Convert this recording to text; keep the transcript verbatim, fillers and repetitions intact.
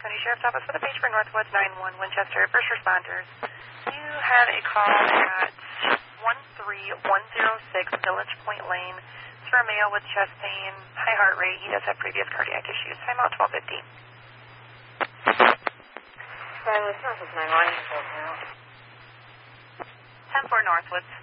County Sheriff's Office with a page for Northwoods nine one Winchester. First responders. You had a call at one three one zero six Village Point Lane. It's for a male with chest pain, high heart rate. He does have previous cardiac issues. Time out twelve fifty. Sorry, Northwoods nine one. ten four Northwoods.